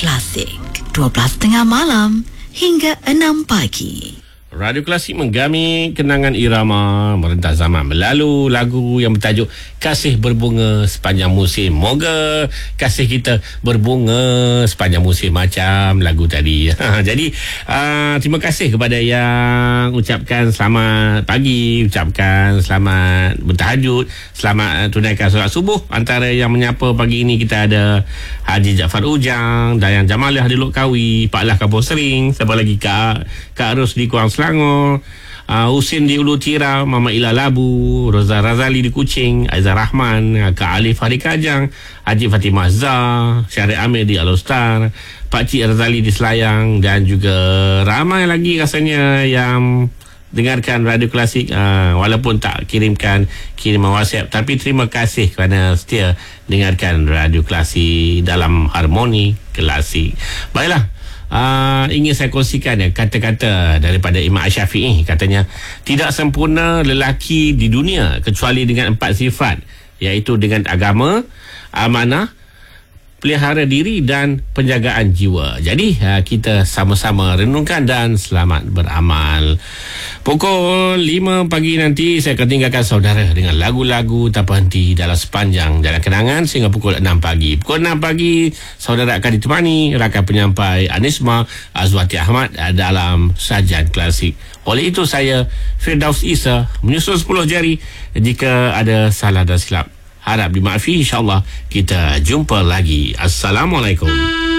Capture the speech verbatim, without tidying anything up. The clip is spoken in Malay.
Klasik, dua belas tiga puluh malam hingga enam pagi. Radio Klasik menggami kenangan irama merentas zaman berlalu. Lagu yang bertajuk Kasih Berbunga Sepanjang Musim. Moga kasih kita berbunga sepanjang musim macam lagu tadi. Jadi uh, terima kasih kepada yang ucapkan selamat pagi, ucapkan selamat bertahajud, selamat uh, tunaikan solat subuh. Antara yang menyapa pagi ini kita ada Haji Jaafar Ujang, Dayang Jamalah di Lok Kawi, Pak Lah Kampung Sering, siapa lagi Kak Kak Ros di Kuang Selangor, uh, Husin di Ulu Tira, Mama Ila Labu, Roza Razali di Kuching, Aizah Rahman, Kak Alif Hari Kajang, Haji Fatimah Zah, Syarif Amir di Alostar, Pak Cik Razali di Selayang, dan juga ramai lagi rasanya yang dengarkan Radio Klasik, uh, walaupun tak kirimkan kiriman WhatsApp, tapi terima kasih kerana setia dengarkan Radio Klasik dalam harmoni klasik. Baiklah, Uh, ingin saya kongsikan ya, kata-kata daripada Imam Asy-Syafi'i. Katanya, tidak sempurna lelaki di dunia kecuali dengan empat sifat, iaitu dengan agama, amanah, pelihara diri dan penjagaan jiwa. Jadi uh, kita sama-sama renungkan dan selamat beramal. Pukul lima pagi nanti saya akan tinggalkan saudara dengan lagu-lagu tanpa henti dalam sepanjang jalan kenangan sehingga pukul enam pagi. Pukul enam pagi saudara akan ditemani rakan penyampai Anisma Azwati Ahmad dalam Sajian Klasik. Oleh itu saya Firdaus Isa menyusul sepuluh jari. Jika ada salah dan silap harap dimaafkan. InsyaAllah kita jumpa lagi. Assalamualaikum.